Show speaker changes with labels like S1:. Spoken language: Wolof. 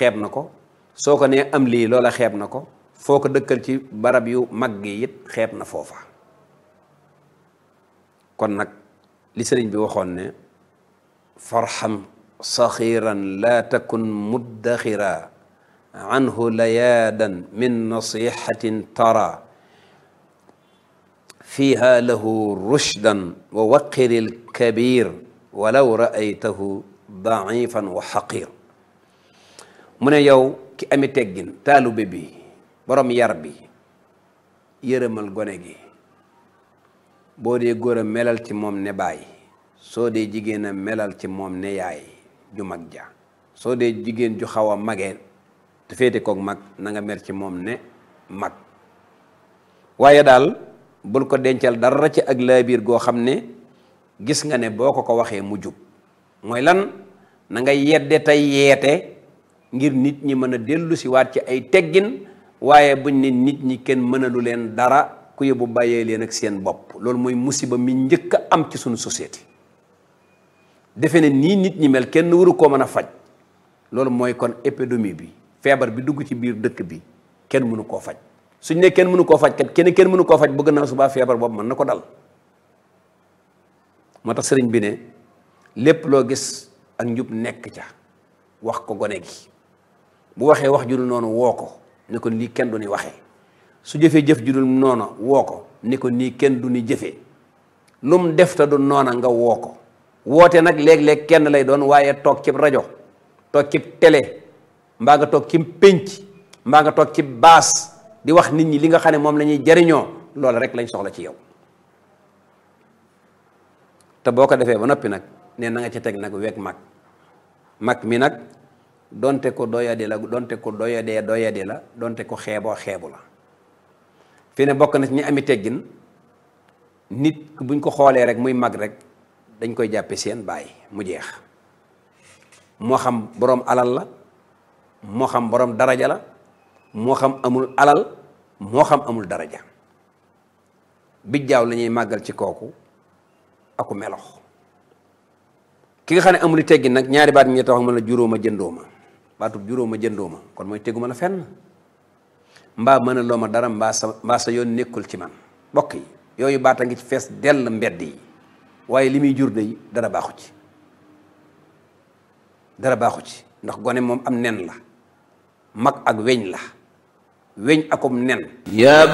S1: xeeb na ko soo ko nee am lii loola xeeb na ko foo ko dëkkal ci barab yu mag gi it xeeb na foofa kon nag li sëriñ bi waxoon ne farham saxiran laa takun muddaxira anhu layaadan min nasihatin tara fiha lahu rushdan wa waqiril kabir walaw raaytahu daifan wa xaqir mu ne yow ki ami teggin taalube bi borom yar bi yërëmal gone gi boo dee góor a melal ci moom ne baay soo dee jigéen a melal ci moom ne yaay ju mag ja soo dee jigéen ju xaw a magee te féete koog mag na nga mel ci moom ne mag waaye daal bul ko dencal dara ci ak laabiir goo xam ne gis nga ne boo ko waxee mu jub mooy lan na nga yedde tey yeete ngir nit ñi mën a dellu si waat ci ay teggin waaye buñ ne nit ñi kenn mënalu leen dara ku yóbbu bàyyee leen ak seen bopp loolu mooy musiba mi njëkk a am ci suñu société defe ne nii nit ñi mel kenn waru koo mën a faj loolu mooy kon épidémie bi feebar bi dugg ci biir dëkk bi kenn mënu koo faj suñ ne kenn mënu koo faj kat kenn mënu koo faj bëgg naa subaa feebar boobu mën na ko dal moo tax sëriñ bi ne lépp loo gis ak njub nekk ca wax ko gone gi bu waxee wax ju dul noonu woo ko ni ko lii kenn du ni waxee su jëfee jëf ju dul noonu woo ko ni ko nii kenn du ni jëfee lu mu def te du noona nga woo ko woote nag léeg-léeg kenn lay doon waaye toog cib rajo toog cib télé mbaa nga toog cib pénc mbaa nga toog cib baas di wax nit ñi li nga xam ne moom la ñuy jariñoo loolu rek lañ soxla ci yow te boo ko defee ba noppi nag ne na nga ca teg nag weeg mag mi nag donte ko doyadi la donte ko doyadi la donte ko xeeboo xeebu la fi ne bokk na ci ñi ami teggin nit buñ ko xoolee rek muy mag rek dañ koy jàppe seen baay mu jeex moo xam boroom alal la moo xam boroom daraja la moo xam amul alal moo xam amul daraja bijjaaw la ñuy màggal ci kooku aku melox ki nga xam ne amul teggin nag ñaari baat ñi tax ma la juróoma jëndooma baatub juróoma jëndooma kon mooy teguma la fenn mbaa mën a loo ma dara mbaa sa yoon nekkul ci man bokk yi yooyu baata ngi ci fees dell mbedd yi waaye li muy jur de dara baaxu ci ndax gone moom am nen la mag ak weñ la weñ akum nen